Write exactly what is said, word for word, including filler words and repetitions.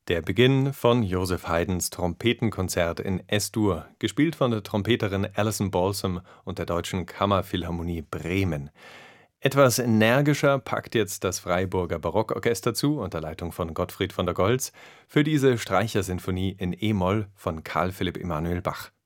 Der Beginn von Joseph Haydns Trompetenkonzert in Es-Dur, gespielt von der Trompeterin Alison Balsam und der Deutschen Kammerphilharmonie Bremen. Etwas energischer packt jetzt das Freiburger Barockorchester zu, unter Leitung von Gottfried von der Goltz, für diese Streichersinfonie in e-Moll von Carl Philipp Emanuel Bach.